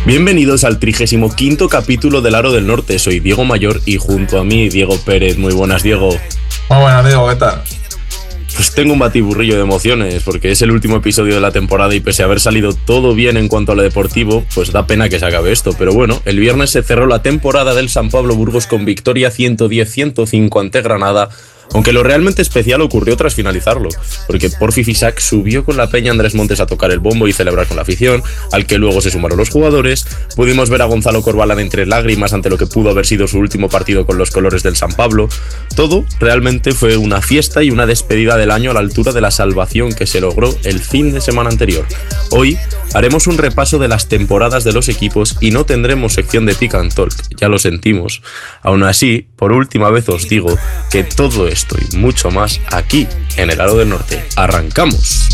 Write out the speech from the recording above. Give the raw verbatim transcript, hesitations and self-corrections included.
Bienvenidos al trigésimo quinto capítulo del Aro del Norte. Soy Diego Mayor y junto a mí Diego Pérez. Muy buenas, Diego. Muy buenas, Diego, ¿qué tal? Pues tengo un batiburrillo de emociones porque es el último episodio de la temporada y pese a haber salido todo bien en cuanto a lo deportivo, pues da pena que se acabe esto. Pero bueno, el viernes se cerró la temporada del San Pablo Burgos con victoria ciento diez a ciento cinco ante Granada, aunque lo realmente especial ocurrió tras finalizarlo, porque Porfi Fisac subió con la peña Andrés Montes a tocar el bombo y celebrar con la afición, al que luego se sumaron los jugadores. Pudimos ver a Gonzalo Corbalán entre lágrimas ante lo que pudo haber sido su último partido con los colores del San Pablo. Todo realmente fue una fiesta y una despedida del año a la altura de la salvación que se logró el fin de semana anterior. Hoy haremos un repaso de las temporadas de los equipos y no tendremos sección de Pick and Talk, ya lo sentimos. Aún así, por última vez os digo que todo esto y mucho más aquí en el Aro del Norte. ¡Arrancamos!